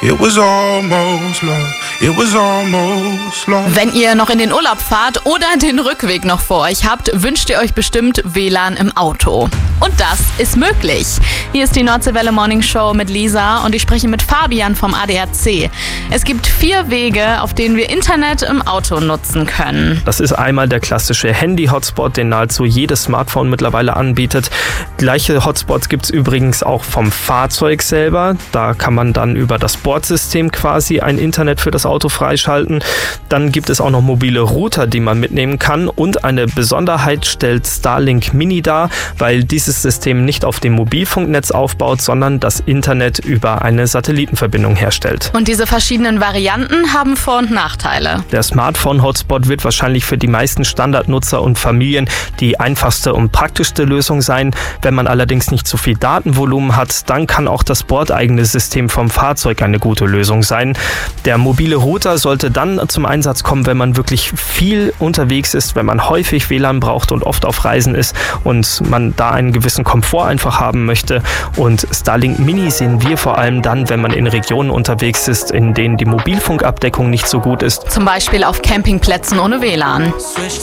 It was almost love. It was almost love. Wenn ihr noch in den Urlaub fahrt oder den Rückweg noch vor euch habt, wünscht ihr euch bestimmt WLAN im Auto. Und das ist möglich. Hier ist die Nordseewelle Morning Show mit Lisa und ich spreche mit Fabian vom ADAC. Es gibt 4 Wege, auf denen wir Internet im Auto nutzen können. Das ist einmal der klassische Handy-Hotspot, den nahezu jedes Smartphone mittlerweile anbietet. Gleiche Hotspots gibt es übrigens auch vom Fahrzeug selber. Da kann man dann über das Bordsystem quasi ein Internet für das Auto freischalten. Dann gibt es auch noch mobile Router, die man mitnehmen kann. Und eine Besonderheit stellt Starlink Mini dar, weil dieses System nicht auf dem Mobilfunknetz aufbaut, sondern das Internet über eine Satellitenverbindung herstellt. Und diese verschiedenen Varianten haben Vor- und Nachteile. Der Smartphone-Hotspot wird wahrscheinlich für die meisten Standardnutzer und Familien die einfachste und praktischste Lösung sein. Wenn man allerdings nicht zu viel Datenvolumen hat, dann kann auch das bordeigene System vom Fahrzeug eine gute Lösung sein. Der mobile Router sollte dann zum Einsatz kommen, wenn man wirklich viel unterwegs ist, wenn man häufig WLAN braucht und oft auf Reisen ist und man da einen gewissen Komfort einfach haben möchte. Und Starlink Mini sehen wir vor allem dann, wenn man in Regionen unterwegs ist, in denen die Mobilfunkabdeckung nicht so gut ist. Zum Beispiel auf Campingplätzen ohne WLAN.